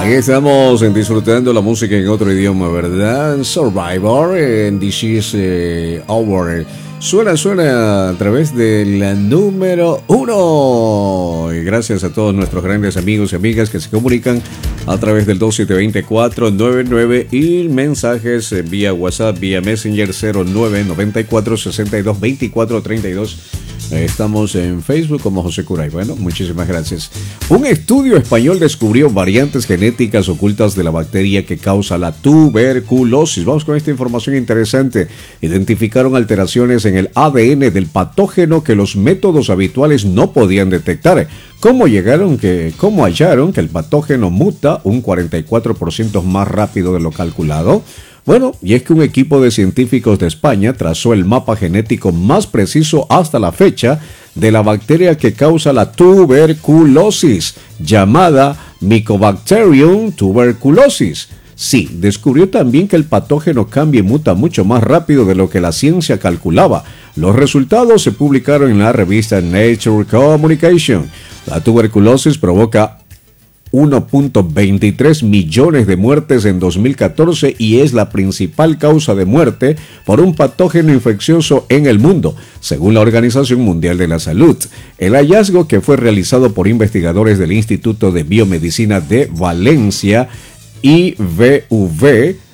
Ahí estamos disfrutando la música en otro idioma, ¿verdad? Survivor en This Is Our. Suena a través de la número 1. Y gracias a todos nuestros grandes amigos y amigas que se comunican a través del 272499 y mensajes vía WhatsApp, vía Messenger 0994622432. Estamos en Facebook como José Curay. Bueno, muchísimas gracias. Un estudio español descubrió variantes genéticas ocultas de la bacteria que causa la tuberculosis. Vamos con esta información interesante. Identificaron alteraciones en el ADN del patógeno que los métodos habituales no podían detectar. ¿Cómo hallaron que el patógeno muta un 44% más rápido de lo calculado? Bueno, y es que un equipo de científicos de España trazó el mapa genético más preciso hasta la fecha de la bacteria que causa la tuberculosis, llamada Mycobacterium tuberculosis. Sí, descubrió también que el patógeno cambia y muta mucho más rápido de lo que la ciencia calculaba. Los resultados se publicaron en la revista Nature Communication. La tuberculosis provoca 1.23 millones de muertes en 2014 y es la principal causa de muerte por un patógeno infeccioso en el mundo, según la Organización Mundial de la Salud. El hallazgo, que fue realizado por investigadores del Instituto de Biomedicina de Valencia, IVV,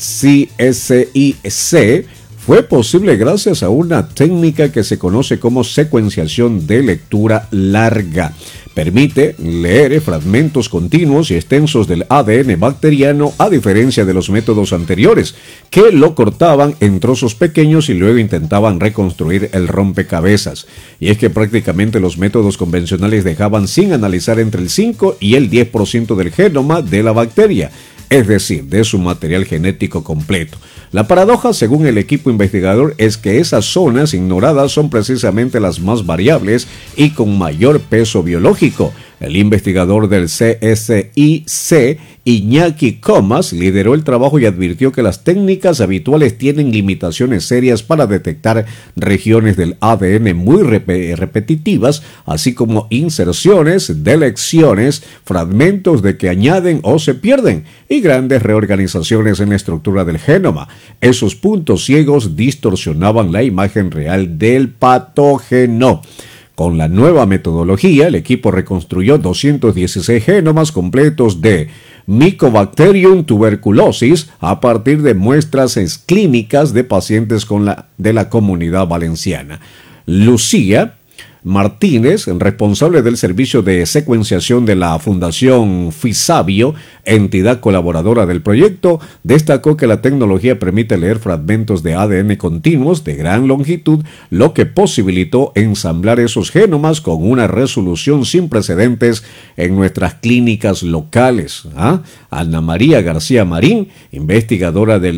CSIC, fue posible gracias a una técnica que se conoce como secuenciación de lectura larga. Permite leer fragmentos continuos y extensos del ADN bacteriano, a diferencia de los métodos anteriores, que lo cortaban en trozos pequeños y luego intentaban reconstruir el rompecabezas. Y es que prácticamente los métodos convencionales dejaban sin analizar entre el 5 y el 10% del genoma de la bacteria, es decir, de su material genético completo. La paradoja, según el equipo investigador, es que esas zonas ignoradas son precisamente las más variables y con mayor peso biológico. El investigador del CSIC, Iñaki Comas, lideró el trabajo y advirtió que las técnicas habituales tienen limitaciones serias para detectar regiones del ADN muy repetitivas, así como inserciones, delecciones, fragmentos de que añaden o se pierden y grandes reorganizaciones en la estructura del genoma. Esos puntos ciegos distorsionaban la imagen real del patógeno. Con la nueva metodología, el equipo reconstruyó 216 genomas completos de Mycobacterium tuberculosis a partir de muestras clínicas de pacientes de la comunidad valenciana. Lucía Martínez, responsable del servicio de secuenciación de la Fundación Fisabio, entidad colaboradora del proyecto, destacó que la tecnología permite leer fragmentos de ADN continuos de gran longitud, lo que posibilitó ensamblar esos genomas con una resolución sin precedentes en nuestras clínicas locales. Ana María García Marín, investigadora del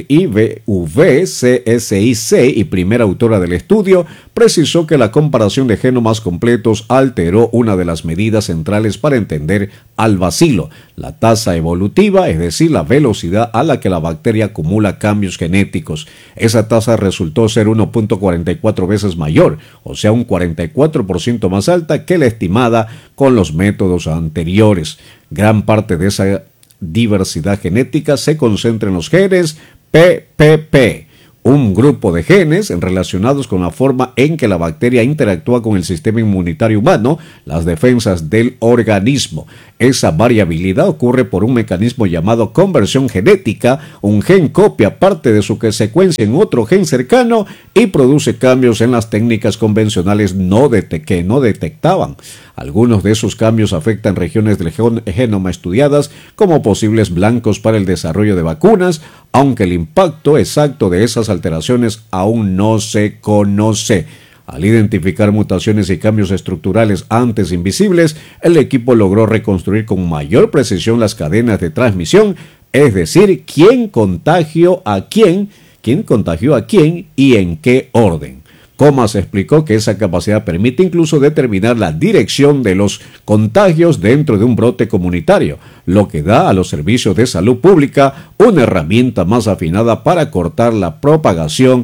IVV-CSIC y primera autora del estudio, precisó que la comparación de genomas completos alteró una de las medidas centrales para entender al bacilo, la tasa evolutiva, es decir, la velocidad a la que la bacteria acumula cambios genéticos. Esa tasa resultó ser 1.44 veces mayor, o sea, un 44% más alta que la estimada con los métodos anteriores. Gran parte de esa diversidad genética se concentra en los genes PPP, un grupo de genes relacionados con la forma en que la bacteria interactúa con el sistema inmunitario humano, las defensas del organismo. Esa variabilidad ocurre por un mecanismo llamado conversión genética. Un gen copia parte de su secuencia en otro gen cercano y produce cambios en las técnicas convencionales que no detectaban. Algunos de esos cambios afectan regiones del genoma estudiadas como posibles blancos para el desarrollo de vacunas, aunque el impacto exacto de esas alteraciones aún no se conoce. Al identificar mutaciones y cambios estructurales antes invisibles, el equipo logró reconstruir con mayor precisión las cadenas de transmisión, es decir, quién contagió a quién y en qué orden. Comas explicó que esa capacidad permite incluso determinar la dirección de los contagios dentro de un brote comunitario, lo que da a los servicios de salud pública una herramienta más afinada para cortar la propagación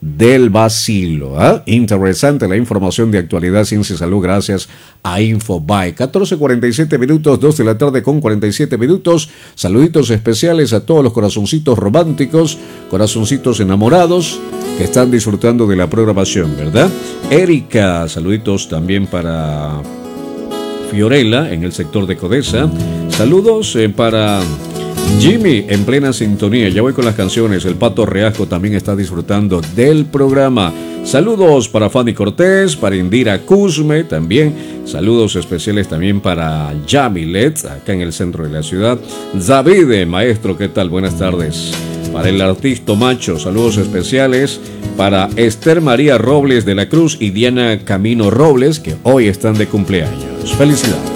del Vacilo. Interesante la información de actualidad, ciencia y salud, gracias a Infobae. 14:47 minutos, 2 de la tarde con 47 minutos. Saluditos especiales a todos los corazoncitos románticos, corazoncitos enamorados que están disfrutando de la programación, ¿verdad? Erika, saluditos también para Fiorella en el sector de Codesa. Saludos para Jimmy en plena sintonía. Ya voy con las canciones. El Pato Reasco también está disfrutando del programa. Saludos para Fanny Cortés, para Indira Cusme también. Saludos especiales también para Yamilet, acá en el centro de la ciudad. David, maestro, ¿qué tal? Buenas tardes. Para el artista Macho, saludos especiales para Esther María Robles de la Cruz y Diana Camino Robles, que hoy están de cumpleaños. Felicidades.